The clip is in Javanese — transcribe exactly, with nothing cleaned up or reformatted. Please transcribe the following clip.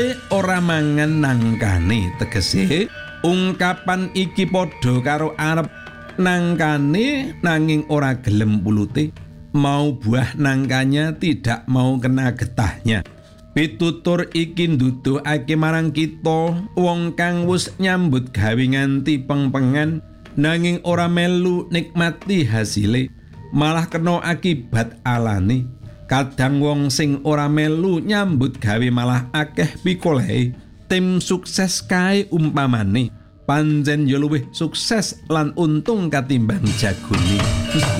ora mangan nangkane, tegese ungkapan iki padha karo arep nangkane nanging ora gelem pulute, mau buah nangkanya tidak mau kena getahnya. Pitutur iki nduduhake marang kita wong kang wis nyambut gawe nganti pengpengan nanging ora melu nikmati hasile, malah kena akibat alane. Kadang wong sing ora melu nyambut gawe malah akeh pikolehe. Tim sukses kae umpamane pancen ya luwih sukses lan untung katimbang jagone.